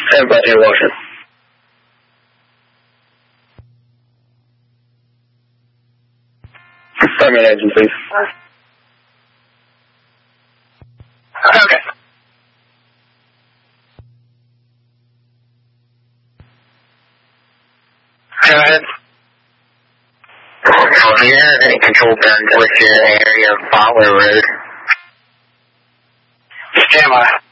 Everybody Washington. Primary engine, please. Okay. Go ahead. Do you have any control guns with your area of Butler Road? Stand by.